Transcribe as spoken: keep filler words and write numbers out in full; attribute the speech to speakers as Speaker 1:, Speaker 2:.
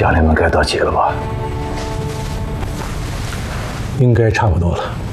Speaker 1: 家里面该到齐了吧？
Speaker 2: 应该差不多了。